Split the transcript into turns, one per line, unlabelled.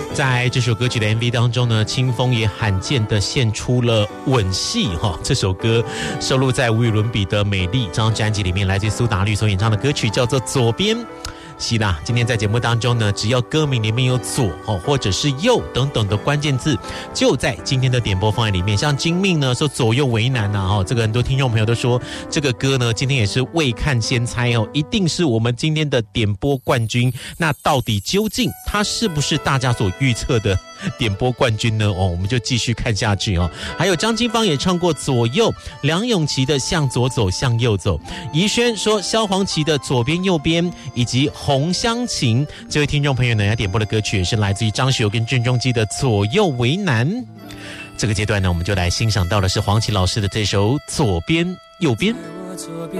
在这首歌曲的 MV 当中呢，清风也罕见的献出了吻戏这首歌收录在无与伦比的美丽这张专辑里面，来自苏打绿所演唱的歌曲叫做左边。是啦，今天在节目当中呢，只要歌名里面有左或者是右等等的关键字，就在今天的点播方案里面。像金命呢说左右为难这个很多听众朋友都说这个歌呢今天也是未看先猜一定是我们今天的点播冠军。那到底究竟它是不是大家所预测的点播冠军呢？我们就继续看下去还有张金芳也唱过左右，梁咏琪的向左走向右走，怡萱说萧煌奇的左边右边，以及红香琴。这位听众朋友呢要点播的歌曲也是来自于张学友跟郑中基的左右为难。这个阶段呢，我们就来欣赏到的是黄绮老师的这首左边右边。